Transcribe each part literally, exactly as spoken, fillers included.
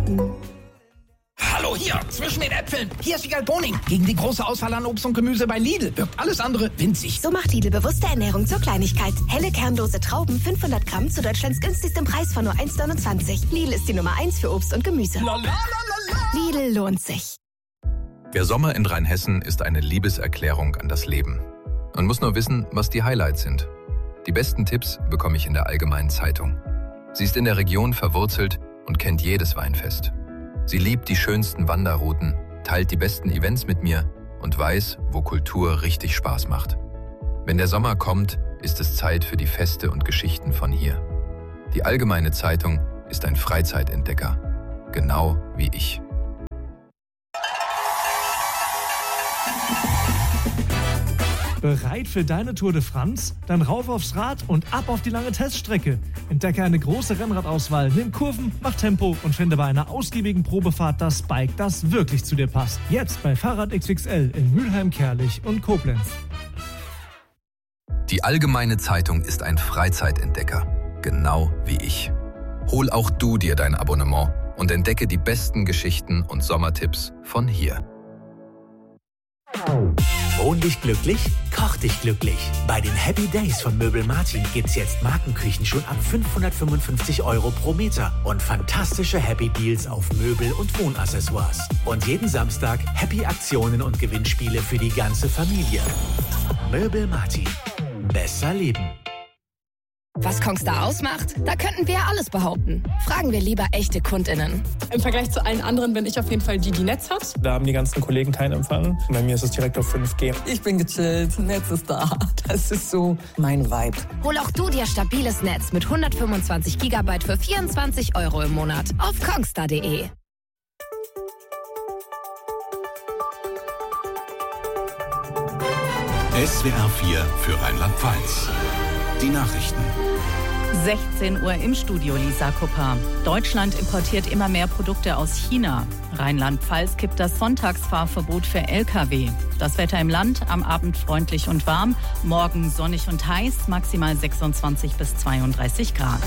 verbunden. Hallo hier, zwischen den Äpfeln. Hier ist Wiegald Boning. Gegen die große Auswahl an Obst und Gemüse bei Lidl wirkt alles andere winzig. So macht Lidl bewusste Ernährung zur Kleinigkeit. Helle kernlose Trauben, fünfhundert Gramm zu Deutschlands günstigstem Preis von nur eins Komma neunundzwanzig. Lidl ist die Nummer eins für Obst und Gemüse. La, la, la, la, la. Lidl lohnt sich. Der Sommer in Rheinhessen ist eine Liebeserklärung an das Leben. Man muss nur wissen, was die Highlights sind. Die besten Tipps bekomme ich in der Allgemeinen Zeitung. Sie ist in der Region verwurzelt und kennt jedes Weinfest. Sie liebt die schönsten Wanderrouten, teilt die besten Events mit mir und weiß, wo Kultur richtig Spaß macht. Wenn der Sommer kommt, ist es Zeit für die Feste und Geschichten von hier. Die Allgemeine Zeitung ist ein Freizeitentdecker, genau wie ich. Bereit für deine Tour de France? Dann rauf aufs Rad und ab auf die lange Teststrecke. Entdecke eine große Rennradauswahl, nimm Kurven, mach Tempo und finde bei einer ausgiebigen Probefahrt das Bike, das wirklich zu dir passt. Jetzt bei Fahrrad X X L in Mülheim, Kerlich und Koblenz. Die Allgemeine Zeitung ist ein Freizeitentdecker, genau wie ich. Hol auch du dir dein Abonnement und entdecke die besten Geschichten und Sommertipps von hier. Wohn dich glücklich, koch dich glücklich. Bei den Happy Days von Möbel Martin gibt's jetzt Markenküchen schon ab fünfhundertfünfundfünfzig Euro pro Meter und fantastische Happy Deals auf Möbel und Wohnaccessoires. Und jeden Samstag Happy Aktionen und Gewinnspiele für die ganze Familie. Möbel Martin. Besser leben. Was Kongstar ausmacht? Da könnten wir ja alles behaupten. Fragen wir lieber echte KundInnen. Im Vergleich zu allen anderen bin ich auf jeden Fall die, die Netz hat. Da haben die ganzen Kollegen keinen Empfang. Bei mir ist es direkt auf fünf G. Ich bin gechillt, Netz ist da. Das ist so mein Vibe. Hol auch du dir stabiles Netz mit hundertfünfundzwanzig Gigabyte für vierundzwanzig Euro im Monat auf kongstar punkt de. S W R vier für Rheinland-Pfalz. Die Nachrichten. sechzehn Uhr im Studio, Lisa Kupper. Deutschland importiert immer mehr Produkte aus China. Rheinland-Pfalz kippt das Sonntagsfahrverbot für L K W. Das Wetter im Land, am Abend freundlich und warm, morgen sonnig und heiß, maximal sechsundzwanzig bis zweiunddreißig Grad.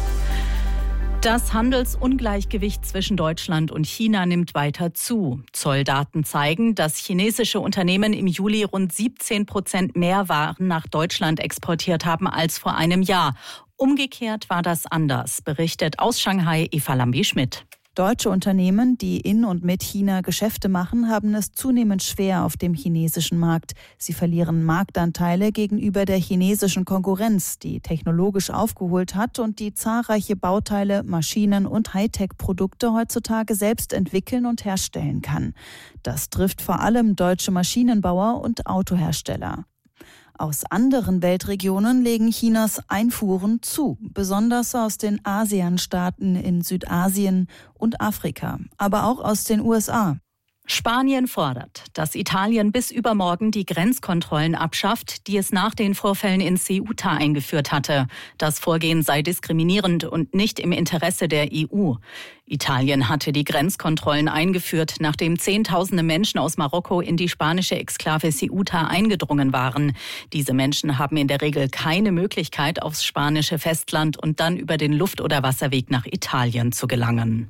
Das Handelsungleichgewicht zwischen Deutschland und China nimmt weiter zu. Zolldaten zeigen, dass chinesische Unternehmen im Juli rund siebzehn Prozent mehr Waren nach Deutschland exportiert haben als vor einem Jahr. Umgekehrt war das anders, berichtet aus Shanghai Eva Lambi-Schmidt. Deutsche Unternehmen, die in und mit China Geschäfte machen, haben es zunehmend schwer auf dem chinesischen Markt. Sie verlieren Marktanteile gegenüber der chinesischen Konkurrenz, die technologisch aufgeholt hat und die zahlreiche Bauteile, Maschinen und Hightech-Produkte heutzutage selbst entwickeln und herstellen kann. Das trifft vor allem deutsche Maschinenbauer und Autohersteller. Aus anderen Weltregionen legen Chinas Einfuhren zu, besonders aus den ASEAN-Staaten in Südasien und Afrika, aber auch aus den U S A. Spanien fordert, dass Italien bis übermorgen die Grenzkontrollen abschafft, die es nach den Vorfällen in Ceuta eingeführt hatte. Das Vorgehen sei diskriminierend und nicht im Interesse der E U. Italien hatte die Grenzkontrollen eingeführt, nachdem Zehntausende Menschen aus Marokko in die spanische Exklave Ceuta eingedrungen waren. Diese Menschen haben in der Regel keine Möglichkeit, aufs spanische Festland und dann über den Luft- oder Wasserweg nach Italien zu gelangen.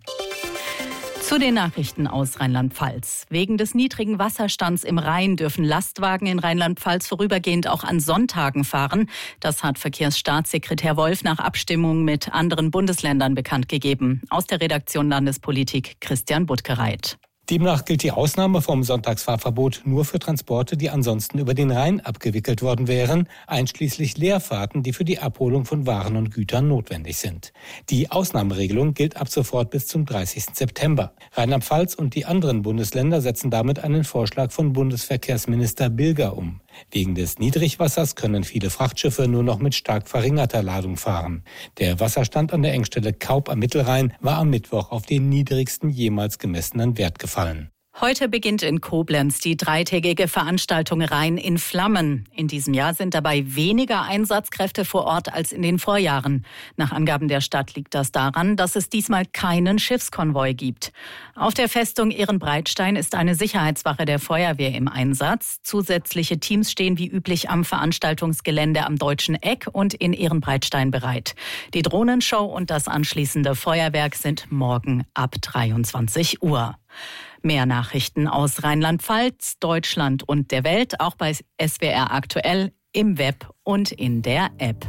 Zu den Nachrichten aus Rheinland-Pfalz. Wegen des niedrigen Wasserstands im Rhein dürfen Lastwagen in Rheinland-Pfalz vorübergehend auch an Sonntagen fahren. Das hat Verkehrsstaatssekretär Wolf nach Abstimmung mit anderen Bundesländern bekannt gegeben. Aus der Redaktion Landespolitik Christian Buttgereit. Demnach gilt die Ausnahme vom Sonntagsfahrverbot nur für Transporte, die ansonsten über den Rhein abgewickelt worden wären, einschließlich Leerfahrten, die für die Abholung von Waren und Gütern notwendig sind. Die Ausnahmeregelung gilt ab sofort bis zum dreißigsten September. Rheinland-Pfalz und die anderen Bundesländer setzen damit einen Vorschlag von Bundesverkehrsminister Bilger um. Wegen des Niedrigwassers können viele Frachtschiffe nur noch mit stark verringerter Ladung fahren. Der Wasserstand an der Engstelle Kaup am Mittelrhein war am Mittwoch auf den niedrigsten jemals gemessenen Wert gefallen. Heute beginnt in Koblenz die dreitägige Veranstaltung Rhein in Flammen. In diesem Jahr sind dabei weniger Einsatzkräfte vor Ort als in den Vorjahren. Nach Angaben der Stadt liegt das daran, dass es diesmal keinen Schiffskonvoi gibt. Auf der Festung Ehrenbreitstein ist eine Sicherheitswache der Feuerwehr im Einsatz. Zusätzliche Teams stehen wie üblich am Veranstaltungsgelände am Deutschen Eck und in Ehrenbreitstein bereit. Die Drohnenshow und das anschließende Feuerwerk sind morgen ab dreiundzwanzig Uhr. Mehr Nachrichten aus Rheinland-Pfalz, Deutschland und der Welt, auch bei S W R aktuell, im Web und in der App.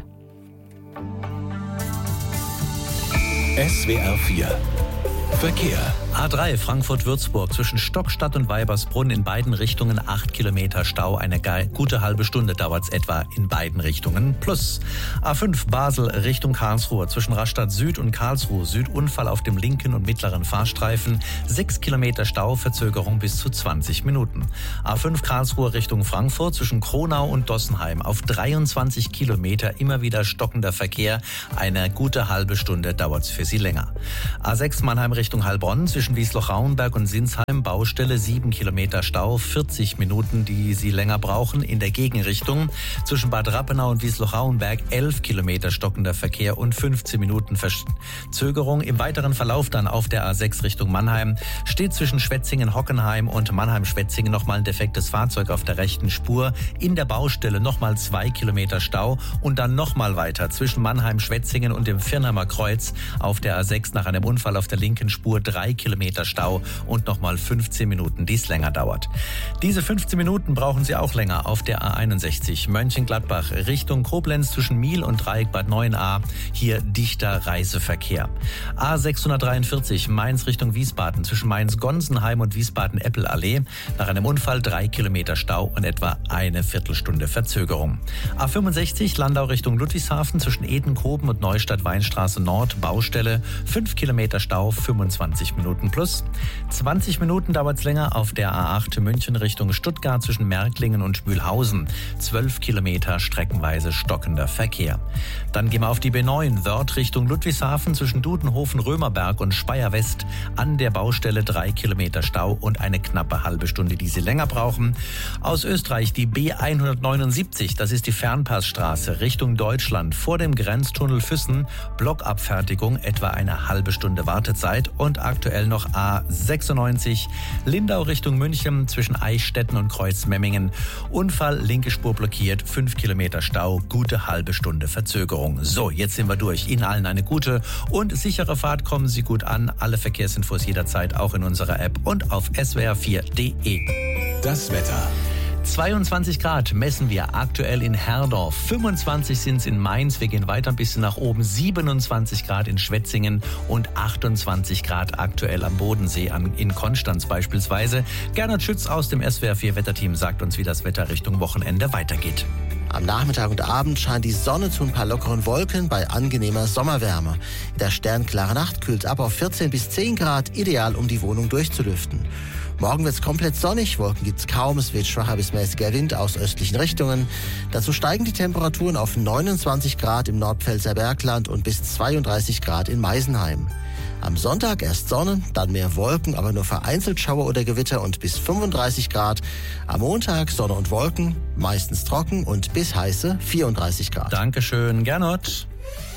S W R vier Verkehr. A drei Frankfurt-Würzburg zwischen Stockstadt und Weibersbrunn in beiden Richtungen acht Kilometer Stau. Eine gute halbe Stunde dauert es etwa in beiden Richtungen. Plus A fünf Basel Richtung Karlsruhe zwischen Rastatt Süd und Karlsruhe Süd. Unfall auf dem linken und mittleren Fahrstreifen. sechs Kilometer Stau, Verzögerung bis zu zwanzig Minuten. A fünf Karlsruhe Richtung Frankfurt zwischen Kronau und Dossenheim auf dreiundzwanzig Kilometer. Immer wieder stockender Verkehr. Eine gute halbe Stunde dauert es für Sie länger. A sechs Mannheim Richtung Heilbronn zwischen Wiesloch-Rauenberg und Sinsheim, Baustelle, sieben Kilometer Stau, vierzig Minuten, die Sie länger brauchen. In der Gegenrichtung zwischen Bad Rappenau und Wiesloch-Rauenberg, elf Kilometer stockender Verkehr und fünfzehn Minuten Verzögerung. Im weiteren Verlauf dann auf der A sechs Richtung Mannheim steht zwischen Schwetzingen-Hockenheim und Mannheim-Schwetzingen nochmal ein defektes Fahrzeug auf der rechten Spur. In der Baustelle nochmal zwei Kilometer Stau und dann nochmal weiter zwischen Mannheim-Schwetzingen und dem Firnheimer Kreuz auf der A sechs nach einem Unfall auf der linken Spur drei Kilometer Stau und nochmal fünfzehn Minuten, die es länger dauert. Diese fünfzehn Minuten brauchen Sie auch länger auf der A einundsechzig Mönchengladbach Richtung Koblenz zwischen Miel und Dreieck Bad neun a. Hier dichter Reiseverkehr. A sechshundertdreiundvierzig Mainz Richtung Wiesbaden zwischen Mainz-Gonsenheim und Wiesbaden-Eppelallee. Nach einem Unfall drei Kilometer Stau und etwa eine Viertelstunde Verzögerung. A fünfundsechzig Landau Richtung Ludwigshafen zwischen Edenkoben und Neustadt-Weinstraße Nord. Baustelle fünf Kilometer Stau, fünfundzwanzig Minuten plus. zwanzig Minuten dauert es länger auf der A acht München Richtung Stuttgart zwischen Märklingen und Mühlhausen. zwölf Kilometer streckenweise stockender Verkehr. Dann gehen wir auf die B neun Wörth Richtung Ludwigshafen zwischen Dudenhofen, Römerberg und Speyer West. An der Baustelle drei Kilometer Stau und eine knappe halbe Stunde, die Sie länger brauchen. Aus Österreich die B hundertneunundsiebzig, das ist die Fernpassstraße Richtung Deutschland vor dem Grenztunnel Füssen. Blockabfertigung, etwa eine halbe Stunde Wartezeit. Und aktuell noch A sechsundneunzig Lindau Richtung München zwischen Eichstätten und Kreuzmemmingen. Unfall, linke Spur blockiert, fünf Kilometer Stau, gute halbe Stunde Verzögerung. So, jetzt sind wir durch. Ihnen allen eine gute und sichere Fahrt. Kommen Sie gut an. Alle Verkehrsinfos jederzeit auch in unserer App und auf s w r vier punkt d e. Das Wetter. zweiundzwanzig Grad messen wir aktuell in Herdorf, fünfundzwanzig sind es in Mainz, wir gehen weiter ein bisschen nach oben, siebenundzwanzig Grad in Schwetzingen und achtundzwanzig Grad aktuell am Bodensee an, in Konstanz beispielsweise. Gernot Schütz aus dem S W R vier Wetterteam sagt uns, wie das Wetter Richtung Wochenende weitergeht. Am Nachmittag und Abend scheint die Sonne zu ein paar lockeren Wolken bei angenehmer Sommerwärme. Der sternklare Nacht kühlt ab auf vierzehn bis zehn Grad, ideal um die Wohnung durchzulüften. Morgen wird es komplett sonnig, Wolken gibt es kaum, es weht schwacher bis mäßiger Wind aus östlichen Richtungen. Dazu steigen die Temperaturen auf neunundzwanzig Grad im Nordpfälzer Bergland und bis zweiunddreißig Grad in Meisenheim. Am Sonntag erst Sonne, dann mehr Wolken, aber nur vereinzelt Schauer oder Gewitter und bis fünfunddreißig Grad. Am Montag Sonne und Wolken, meistens trocken und bis heiße vierunddreißig Grad. Dankeschön, Gernot.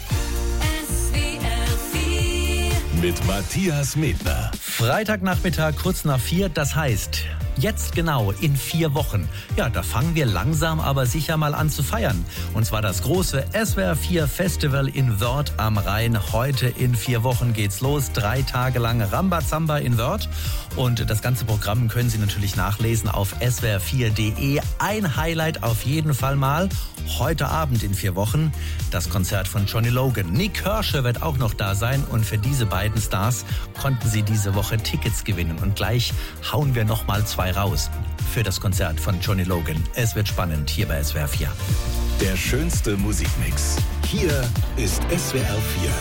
Mit Matthias Medner. Freitagnachmittag kurz nach vier, das heißt, jetzt genau in vier Wochen. Ja, da fangen wir langsam aber sicher mal an zu feiern. Und zwar das große S W R vier Festival in Wörth am Rhein. Heute in vier Wochen geht's los. Drei Tage lang Rambazamba in Wörth. Und das ganze Programm können Sie natürlich nachlesen auf s w r vier punkt d e. Ein Highlight auf jeden Fall mal. Heute Abend in vier Wochen das Konzert von Johnny Logan. Nick Kershaw wird auch noch da sein. Und für diese beiden Stars konnten Sie diese Woche Tickets gewinnen. Und gleich hauen wir noch mal zwei raus für das Konzert von Johnny Logan. Es wird spannend hier bei S W R vier. Der schönste Musikmix. Hier ist S W R vier.